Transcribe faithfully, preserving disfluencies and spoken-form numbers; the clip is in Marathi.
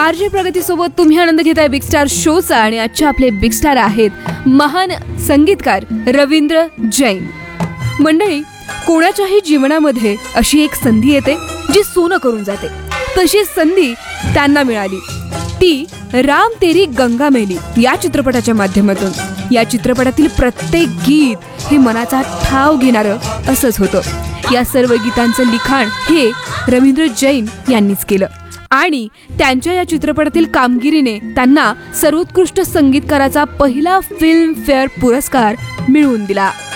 आरजे प्रगती सोबत तुम्ही आनंद घेताय बिग स्टार शोचा आणि आजचे आपले बिग स्टार आहेत महान संगीतकार रवींद्र जैन. मंडळी, कोणाच्याही जीवनामध्ये अशी एक संधी येते जी सोनं करून जाते. तशी संधी त्यांना मिळाली. ती राम तेरी गंगा मैली या चित्रपटाच्या माध्यमातून. या चित्रपटातील प्रत्येक गीत हे मनाचा ठाव घेणारं असंच होतं. या सर्व गीतांचं लिखाण हे रवींद्र जैन यांनीच केलं आणि त्यांच्या या चित्रपटातील कामगिरीने त्यांना सर्वोत्कृष्ट संगीतकाराचा पहिला फिल्म फेअर पुरस्कार मिळवून दिला.